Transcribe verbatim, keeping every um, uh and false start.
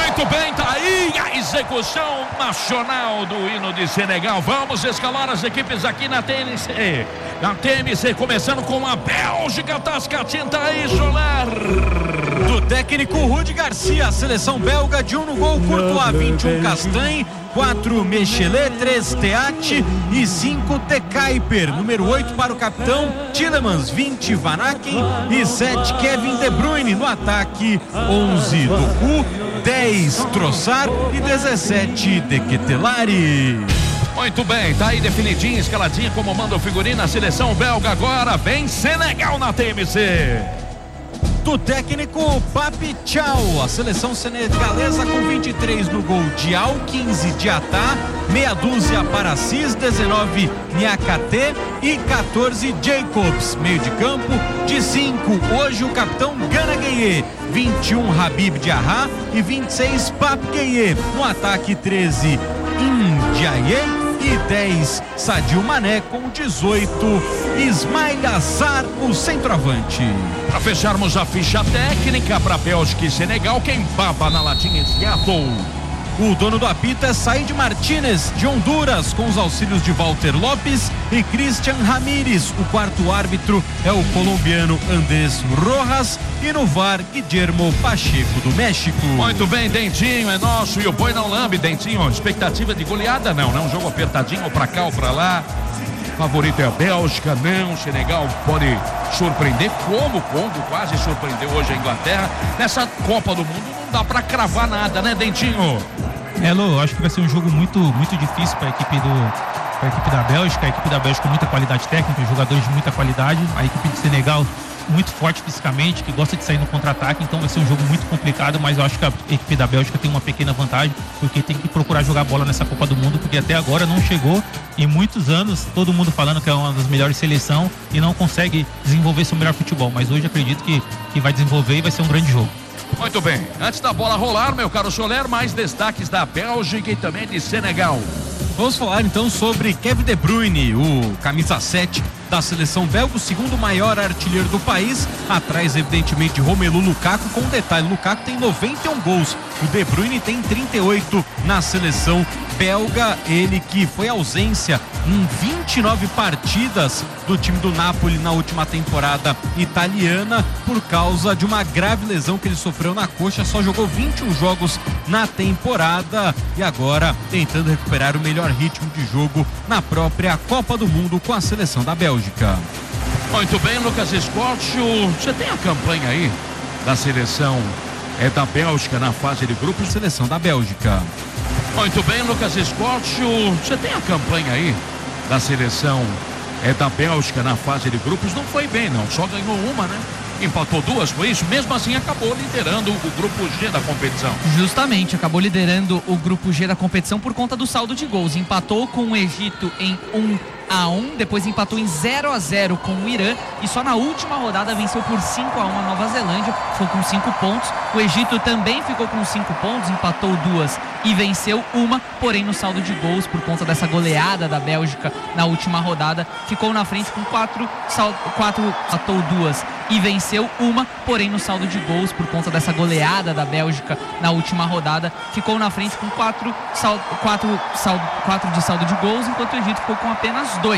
Muito bem, tá aí a execução nacional do hino de Senegal. Vamos escalar as equipes aqui na T N C. Na T N C, começando com a Bélgica, Tascatinta, tá aí, Soler. Do técnico Rudi Garcia, a seleção belga de um no gol, Courtois, vinte e um Castanhe, quatro Mechelet, três Teat e cinco De Kuyper. Número oito para o capitão Tielemans, vinte Van Aken e sete Kevin De Bruyne. No ataque, onze Doku, dez Trossard e dezessete De Ketelare. Muito bem, tá aí definidinho, escaladinha como manda o figurino. A seleção belga agora vem Senegal na T M C. Do técnico Papi Thiaw, a seleção senegalesa com vinte e três no gol, Dial, quinze Diatá, meia dúzia para Assis, dezenove Niakate e quatorze Jacobs. Meio de campo, de cinco hoje o capitão Gana Gueye, vinte e um Habib Diarra e vinte e seis Pape Gueye. No ataque, treze Ndiaye e dez Sadio Mané, com dezoito Ismail Assar, o centroavante. Para fecharmos a ficha técnica para Bélgica e Senegal, quem baba na latinha é Seattle. O dono do apito é Said Martínez, de Honduras, com os auxílios de Walter Lopes e Christian Ramírez. O quarto árbitro é o colombiano Andrés Rojas e no V A R, Guillermo Pacheco, do México. Muito bem, Dentinho é nosso e o boi não lambe. Dentinho, expectativa de goleada? Não, não, um jogo apertadinho pra cá ou pra lá. Favorito é a Bélgica, não, Senegal pode surpreender, como o Congo quase surpreendeu hoje a Inglaterra. Nessa Copa do Mundo não dá pra cravar nada, né, Dentinho? É, Lô, acho que vai ser um jogo muito, muito difícil para a equipe do, para a equipe da Bélgica. A equipe da Bélgica com muita qualidade técnica, jogadores de muita qualidade. A equipe de Senegal muito forte fisicamente, que gosta de sair no contra-ataque, então vai ser um jogo muito complicado, mas eu acho que a equipe da Bélgica tem uma pequena vantagem, porque tem que procurar jogar bola nessa Copa do Mundo, porque até agora não chegou, em muitos anos, todo mundo falando que é uma das melhores seleções e não consegue desenvolver seu melhor futebol, mas hoje acredito que, que vai desenvolver e vai ser um grande jogo. Muito bem, antes da bola rolar, meu caro Soler, mais destaques da Bélgica e também de Senegal. Vamos falar então sobre Kevin De Bruyne, o camisa sete da seleção belga, o segundo maior artilheiro do país, atrás evidentemente de Romelu Lukaku. Com um detalhe, Lukaku tem noventa e um gols, o De Bruyne tem trinta e oito na seleção belga, ele que foi ausência em vinte e nove partidas do time do Napoli na última temporada italiana por causa de uma grave lesão que ele sofreu na coxa, só jogou vinte e um jogos na temporada e agora tentando recuperar o melhor ritmo de jogo na própria Copa do Mundo com a seleção da Bélgica. Muito bem, Lucas Escócio, você tem a campanha aí da seleção é da Bélgica na fase de grupos? Seleção da Bélgica. Muito bem, Lucas Escócio, você tem a campanha aí da seleção é da Bélgica na fase de grupos? Não foi bem não, só ganhou uma, né? Empatou duas, foi isso? Mesmo assim acabou liderando o grupo G da competição. Justamente, acabou liderando o grupo G da competição por conta do saldo de gols. Empatou com o Egito em um a um, depois empatou em zero a zero com o Irã e só na última rodada venceu por cinco a um a Nova Zelândia, ficou com cinco pontos. O Egito também ficou com cinco pontos, empatou duas e venceu uma, porém no saldo de gols, por conta dessa goleada da Bélgica na última rodada, ficou na frente com quatro, sal, quatro empatou duas e venceu uma, porém no saldo de gols, por conta dessa goleada da Bélgica na última rodada, ficou na frente com quatro, sal, quatro, sal, quatro de saldo de gols, enquanto o Egito ficou com apenas dois.